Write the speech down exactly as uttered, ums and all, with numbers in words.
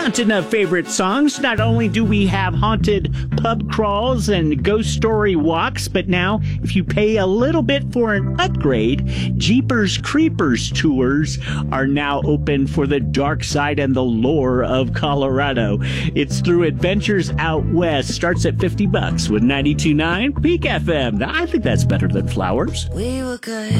Mountain of favorite songs. Not only do we have haunted pub crawls and ghost story walks, but now, if you pay a little bit for an upgrade, Jeepers Creepers tours are now open for the dark side and the lore of Colorado. It's through Adventures Out West. Starts at fifty bucks with ninety-two point nine Peak F M. I think that's better than Flowers. We were good.